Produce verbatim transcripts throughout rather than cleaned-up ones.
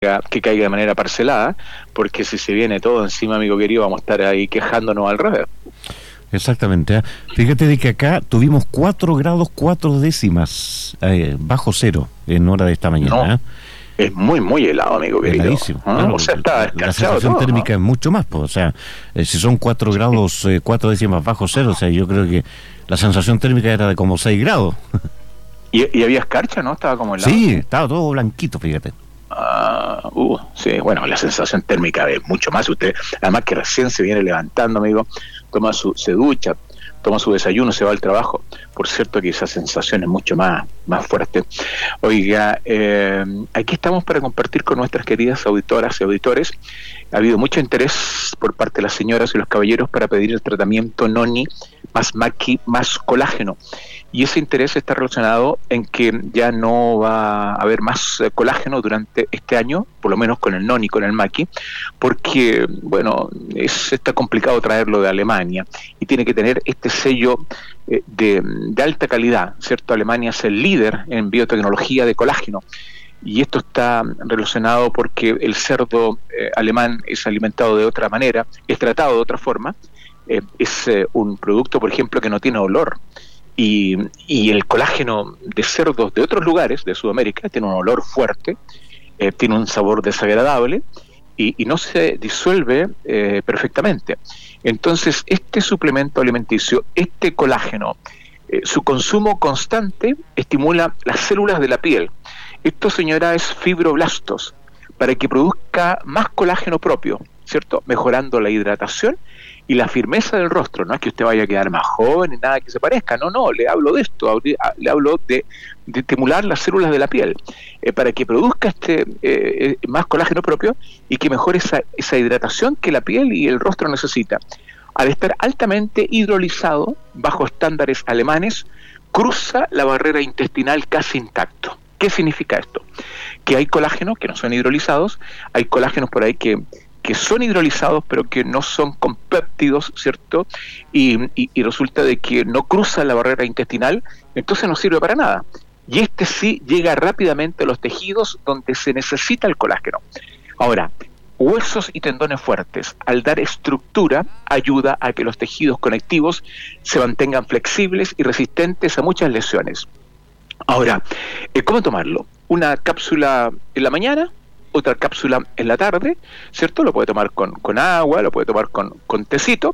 que caiga de manera parcelada, porque si se viene todo encima, amigo querido, vamos a estar ahí quejándonos al revés. Exactamente, ¿eh? Fíjate de que acá tuvimos cuatro grados cuatro décimas eh, bajo cero en hora de esta mañana. No, ¿eh? es muy, muy helado, amigo querido. Heladísimo, ¿Ah? claro, O sea, está la escarchado sensación todo, térmica ¿no? es mucho más, pues, o sea, eh, si son cuatro grados, eh, cuatro décimas bajo cero, o sea, yo creo que la sensación térmica era de como seis grados. ¿Y, y había escarcha, no? Estaba como helado. Sí, estaba todo blanquito, fíjate. Ah, uh, sí, bueno, la sensación térmica es mucho más. Usted, además que recién se viene levantando, amigo, toma su, se ducha, toma su desayuno, se va al trabajo. Por cierto que esa sensación es mucho más, más fuerte. Oiga, eh, aquí estamos para compartir con nuestras queridas auditoras y auditores. Ha habido mucho interés por parte de las señoras y los caballeros para pedir el tratamiento Noni más Maqui más colágeno. Y ese interés está relacionado en que ya no va a haber más eh, colágeno durante este año, por lo menos con el Noni, con el Maqui, porque, bueno, es, está complicado traerlo de Alemania y tiene que tener este sello eh, de, de alta calidad, ¿cierto? Alemania es el líder en biotecnología de colágeno. Y esto está relacionado porque el cerdo eh, alemán es alimentado de otra manera, es tratado de otra forma, eh, es eh, un producto, por ejemplo, que no tiene olor. Y, y el colágeno de cerdos de otros lugares de Sudamérica tiene un olor fuerte, eh, tiene un sabor desagradable y, y no se disuelve eh, perfectamente. Entonces, este suplemento alimenticio, este colágeno, eh, su consumo constante estimula las células de la piel. Esto, señora, es fibroblastos, para que produzca más colágeno propio, ¿cierto? Mejorando la hidratación y la firmeza del rostro. No es que usted vaya a quedar más joven ni nada que se parezca, no, no, le hablo de esto, le hablo de, de estimular las células de la piel, eh, para que produzca este eh, más colágeno propio y que mejore esa, esa hidratación que la piel y el rostro necesita. Al estar altamente hidrolizado, bajo estándares alemanes, cruza la barrera intestinal casi intacto. ¿Qué significa esto? Que hay colágenos que no son hidrolizados, hay colágenos por ahí que que son hidrolizados pero que no son con péptidos, ¿cierto? Y, y, y resulta de que no cruza la barrera intestinal, entonces no sirve para nada. Y este sí llega rápidamente a los tejidos donde se necesita el colágeno. Ahora, huesos y tendones fuertes, al dar estructura, ayuda a que los tejidos conectivos se mantengan flexibles y resistentes a muchas lesiones. Ahora, ¿cómo tomarlo? Una cápsula en la mañana, otra cápsula en la tarde, ¿cierto? Lo puede tomar con, con agua, lo puede tomar con, con tecito.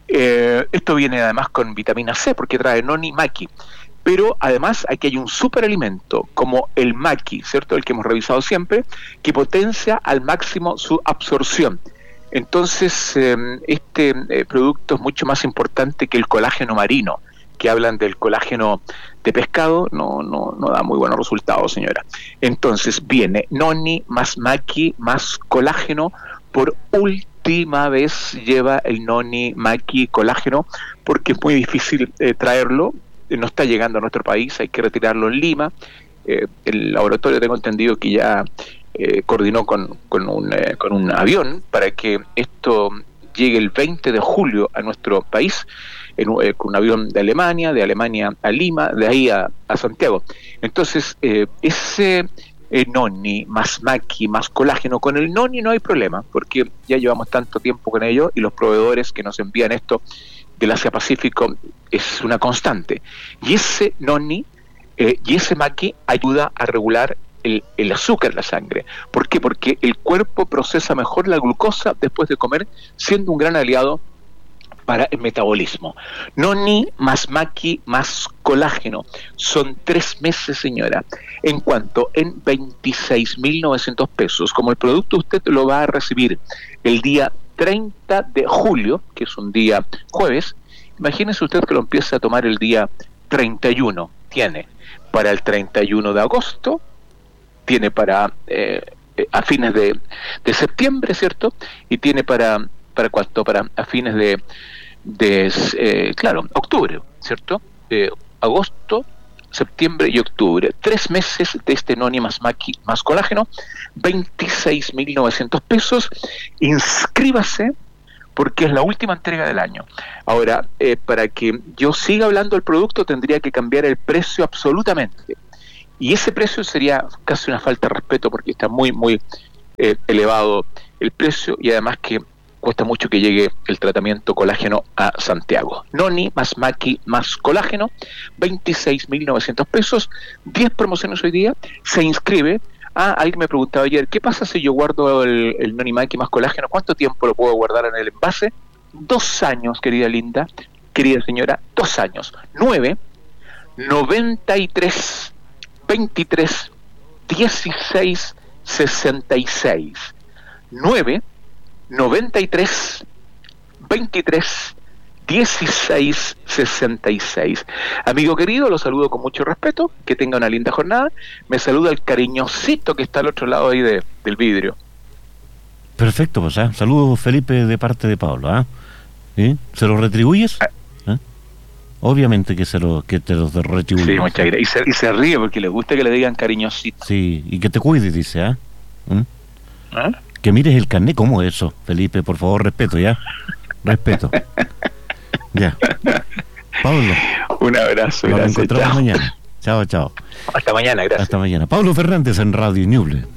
Eh, esto viene además con vitamina C, porque trae Noni Maqui. Pero además aquí hay un superalimento, como el Maqui, ¿cierto? El que hemos revisado siempre, que potencia al máximo su absorción. Entonces, eh, este eh, producto es mucho más importante que el colágeno marino, que hablan del colágeno de pescado, no, no, no da muy buenos resultados, señora. Entonces viene Noni más Maqui más colágeno. Por última vez lleva el Noni Maqui colágeno, porque es muy difícil eh, traerlo, no está llegando a nuestro país, hay que retirarlo en Lima. Eh, el laboratorio, tengo entendido que ya eh, coordinó con, con, un, eh, con un avión para que esto llegue el veinte de julio a nuestro país, en un, eh, con un avión de Alemania, de Alemania a Lima, de ahí a, a Santiago. Entonces, eh, ese eh, Noni más Maqui más colágeno, con el Noni no hay problema, porque ya llevamos tanto tiempo con ello y los proveedores que nos envían esto del Asia Pacífico es una constante. Y ese Noni eh, y ese Maqui ayuda a regular el, el azúcar en la sangre. ¿Por qué? Porque el cuerpo procesa mejor la glucosa después de comer, siendo un gran aliado para el metabolismo. Noni más Maqui más colágeno. Son tres meses, señora. En cuanto en veintiséis mil novecientos pesos. Como el producto usted lo va a recibir el día treinta de julio, que es un día jueves, imagínese usted que lo empieza a tomar el día treinta y uno. Tiene para el treinta y uno de agosto, tiene para eh, a fines de, de septiembre, ¿cierto? Y tiene para para cuánto, para a fines de, de eh, claro, octubre, ¿cierto? Eh, agosto, septiembre y octubre. Tres meses de este Noni más Maqui más colágeno, veintiséis mil novecientos pesos. Inscríbase, porque es la última entrega del año. Ahora, eh, para que yo siga hablando del producto, tendría que cambiar el precio absolutamente. Y ese precio sería casi una falta de respeto, porque está muy, muy eh, elevado el precio y además que cuesta mucho que llegue el tratamiento colágeno a Santiago. Noni más Maki más colágeno, veintiséis mil novecientos pesos, diez promociones hoy día, se inscribe. Ah, alguien me preguntaba ayer, ¿qué pasa si yo guardo el, el Noni Maki más colágeno? ¿Cuánto tiempo lo puedo guardar en el envase? Dos años, querida Linda, querida señora, dos años. Nueve, noventa y tres, veintitrés, dieciséis, sesenta y seis. Nueve, noventa y tres, veintitrés, dieciséis, sesenta y seis. Amigo querido, lo saludo con mucho respeto, que tenga una linda jornada. Me saluda el cariñosito que está al otro lado ahí de, del vidrio. Perfecto, pues, ¿eh? Saludos, Felipe, de parte de Pablo. ¿eh? ¿Sí? ¿Se lo retribuyes? ¿Eh? Obviamente que se lo que te lo retribuye. Sí, muchas gracias. Y se, y se ríe porque le gusta que le digan cariñosito. Sí, y que te cuides, dice. ¿eh? ¿Mm? ¿Eh? Que mires el carnet. ¿Cómo es eso, Felipe? Por favor, respeto, ¿ya? Respeto. Ya. Pablo. Un abrazo. Nos gracias, encontramos chao. mañana. Chao, chao. Hasta mañana, gracias. Hasta mañana. Pablo Fernández en Radio Ñuble.